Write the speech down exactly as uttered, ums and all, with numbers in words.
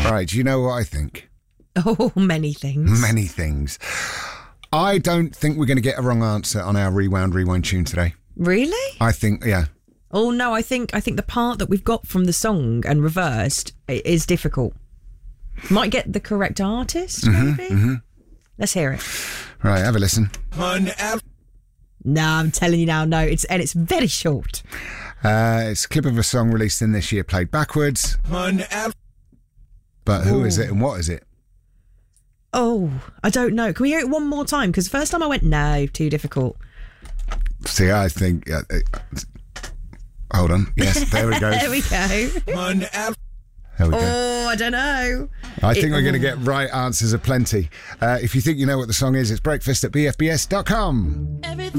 Right, do you know what I think? Oh, many things. Many things. I don't think we're going to get a wrong answer on our Rewound Rewind tune today. Really? I think, yeah. Oh, no, I think I think the part that we've got from the song and reversed is difficult. Might get the correct artist, mm-hmm, maybe? Mm-hmm. Let's hear it. Right, have a listen. No, I'm telling you now, no, it's and it's very short. Uh, it's a clip of a song released in this year, played backwards. But who Ooh. is it and what is it? Oh, I don't know. Can we hear it one more time? Because the first time I went, no, too difficult. See, I think... Uh, uh, hold on. Yes, there we go. There we go. There we go. Oh, I don't know. I think It- we're going to get right answers aplenty. Uh, if you think you know what the song is, it's breakfast at b f b s dot com. Everything